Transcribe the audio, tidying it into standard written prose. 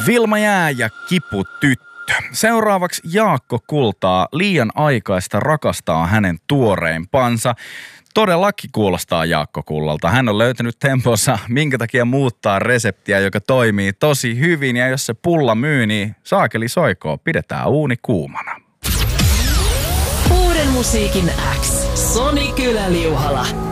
Vilma Jää ja Kiputyttö. Seuraavaksi Jaakko Kultaa. Liian aikaista rakastaa hänen tuoreimpansa. Todellakin kuulostaa Jaakko Kullalta. Hän on löytänyt tempossa, minkä takia muuttaa reseptiä, joka toimii tosi hyvin. Ja jos se pulla myy, niin saakeli soikoo. Pidetään uuni kuumana. Uuden musiikin X. Soni Kylä-Liuhala.